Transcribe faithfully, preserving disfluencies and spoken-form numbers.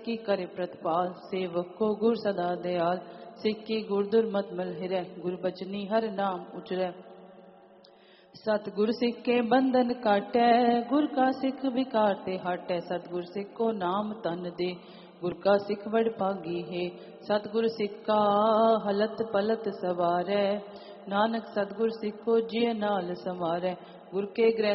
की करे प्रतिपाल, सेवक को गुर सदा दयाल, सिख की गुर दुर्मत मल हिरै, गुर बचनी हर नाम उचरै। सतगुर सिख के बंधन काटै, गुर का सिख विकार ते हटै, सतगुर सिख को नाम तन दे, गुर का सिख बड़ भागी है। सतगुर सिख का हलत पलत सवारै, नानक सतगुर सिख को जिय नाल संवारै, गुर के ग्रह